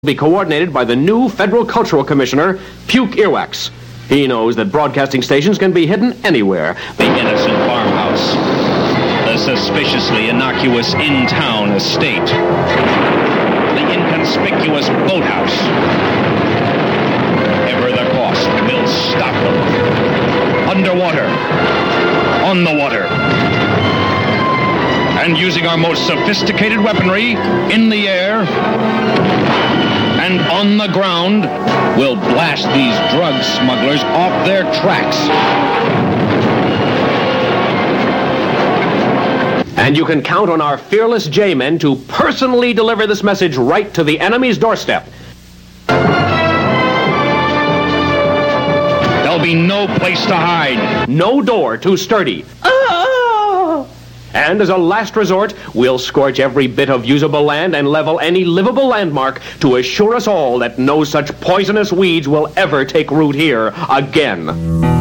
be coordinated by the new Federal Cultural Commissioner, Puke Earwax. He knows that broadcasting stations can be hidden anywhere. The innocent farmhouse. The suspiciously innocuous in-town estate. The inconspicuous boathouse. Whatever the cost, we'll stop them. Underwater. On the water. And using our most sophisticated weaponry, in the air and on the ground, we'll blast these drug smugglers off their tracks. And you can count on our fearless J-men to personally deliver this message right to the enemy's doorstep. There'll be no place to hide. No door too sturdy. And as a last resort, we'll scorch every bit of usable land and level any livable landmark to assure us all that no such poisonous weeds will ever take root here again.